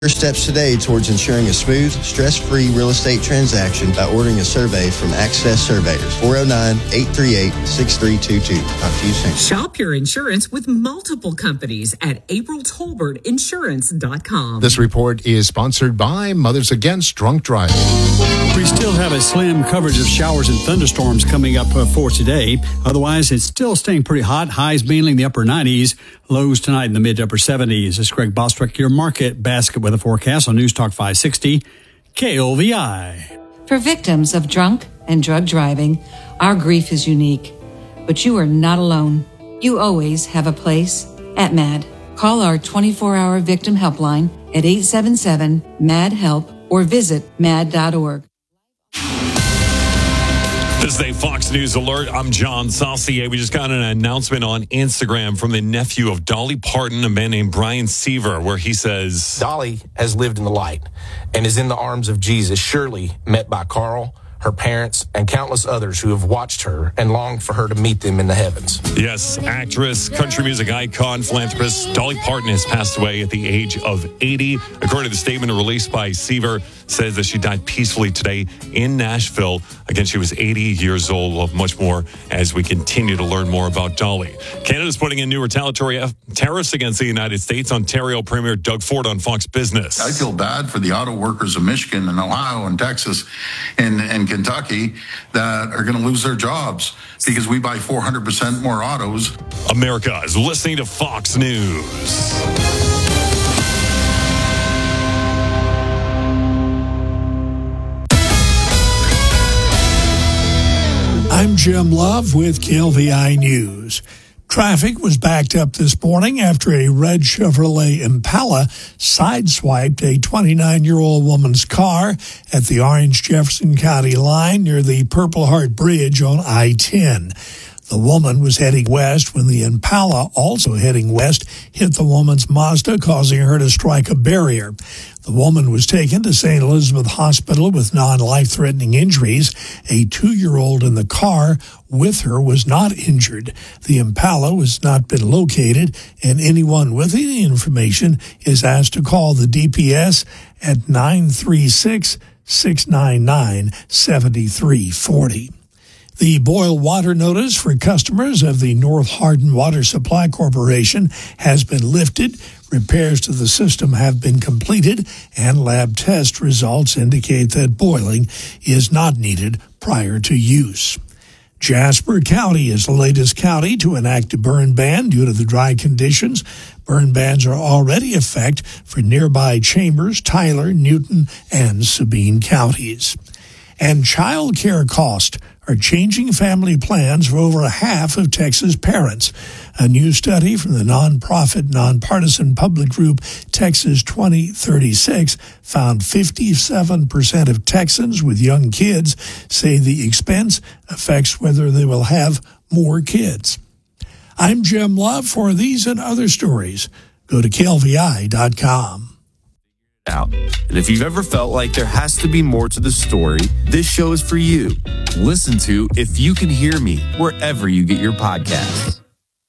Your steps today towards ensuring a smooth, stress-free real estate transaction by ordering a survey from Access Surveyors. 409-838-6322. Talk to you soon. Shop your insurance with multiple companies at apriltolbertinsurance.com. This report is sponsored by Mothers Against Drunk Driving. We still have a slim coverage of showers and thunderstorms coming up for today. Otherwise, it's still staying pretty hot. Highs mainly in the upper 90s. Lows tonight in the mid to upper 70s. This is Greg Bostwick, your market basket weather forecast on News Talk 560 KOVI. For victims of drunk and drug driving, our grief is unique. But you are not alone. You always have a place at MAD. Call our 24-hour victim helpline at 877-MAD-HELP or visit mad.org. This is a Fox News Alert. I'm John Saucier. We just got an announcement on Instagram from the nephew of Dolly Parton, a man named Brian Seaver, where he says, Dolly has lived in the light and is in the arms of Jesus, surely met by Carl, her parents, and countless others who have watched her and longed for her to meet them in the heavens. Yes, actress, country music icon, philanthropist Dolly Parton has passed away at the age of 80. According to the statement released by Seaver, says that she died peacefully today in Nashville. Again, she was 80 years old. We'll have much more as we continue to learn more about Dolly. Canada's putting in new retaliatory tariffs against the United States. Ontario Premier Doug Ford on Fox Business. I feel bad for the auto workers of Michigan and Ohio and Texas and Kentucky that are going to lose their jobs because we buy 400% more autos. America is listening to Fox News. I'm Jim Love with KLVI News. Traffic was backed up this morning after a red Chevrolet Impala sideswiped a 29-year-old woman's car at the Orange-Jefferson County line near the Purple Heart Bridge on I-10. The woman was heading west when the Impala, also heading west, hit the woman's Mazda, causing her to strike a barrier. The woman was taken to St. Elizabeth Hospital with non-life-threatening injuries. A 2-year-old in the car with her was not injured. The Impala has not been located, and anyone with any information is asked to call the DPS at 936-699-7340. The boil water notice for customers of the North Hardin Water Supply Corporation has been lifted. Repairs to the system have been completed, and lab test results indicate that boiling is not needed prior to use. Jasper County is the latest county to enact a burn ban due to the dry conditions. Burn bans are already in effect for nearby Chambers, Tyler, Newton, and Sabine counties. And child care costs are changing family plans for over half of Texas parents. A new study from the nonprofit, nonpartisan public group Texas 2036 found 57% of Texans with young kids say the expense affects whether they will have more kids. I'm Jim Love. For these and other stories, go to KLVI.com. Out. And if you've ever felt like there has to be more to the story, this show is for you. Listen to If You Can Hear Me wherever you get your podcasts.